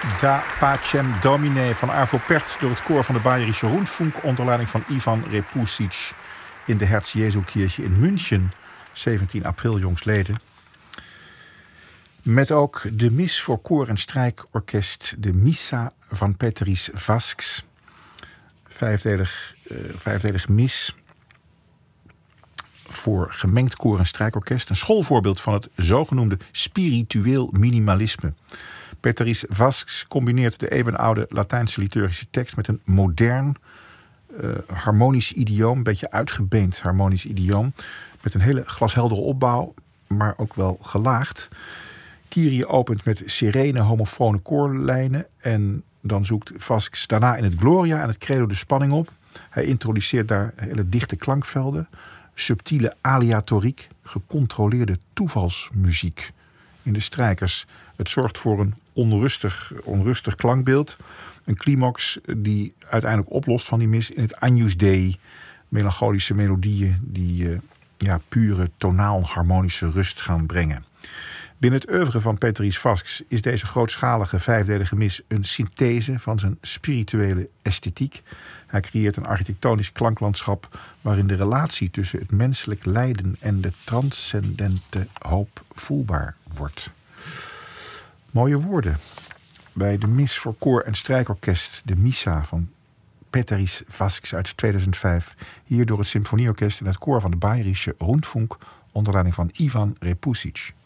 Da Pacem Domine van Arvo Pärt door het koor van de Bayerische Rundfunk onder leiding van Ivan Repusic in de Herz-Jesu-Kirche in München, 17 april jongstleden. Met ook de mis voor koor en strijkorkest, de Missa van Peteris Vasks. Vijfdelig mis voor gemengd koor en strijkorkest. Een schoolvoorbeeld van het zogenoemde spiritueel minimalisme. Peteris Vasks combineert de eeuwenoude Latijnse liturgische tekst met een modern harmonisch idioom, een beetje uitgebeend harmonisch idioom, met een hele glasheldere opbouw, maar ook wel gelaagd. Kyrie opent met serene homofone koorlijnen en dan zoekt Vasks daarna in het Gloria en het Credo de spanning op. Hij introduceert daar hele dichte klankvelden, subtiele aleatoriek, gecontroleerde toevalsmuziek in de strijkers. Het zorgt voor een onrustig klankbeeld. Een climax die uiteindelijk oplost van die mis in het Agnus Dei. Melancholische melodieën die pure tonaal harmonische rust gaan brengen. Binnen het oeuvre van Peteris Vasks is deze grootschalige vijfdelige mis een synthese van zijn spirituele esthetiek. Hij creëert een architectonisch klanklandschap waarin de relatie tussen het menselijk lijden en de transcendente hoop voelbaar wordt. Mooie woorden bij de mis voor koor en strijkorkest, de Missa van Peteris Vasks uit 2005. Hier door het Symfonieorkest en het koor van de Bayerische Rundfunk onder leiding van Ivan Repusic.